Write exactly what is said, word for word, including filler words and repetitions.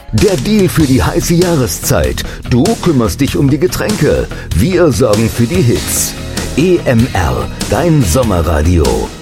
Der Deal für die heiße Jahreszeit. Du kümmerst dich um die Getränke. Wir sorgen für die Hits. E M R, dein Sommerradio.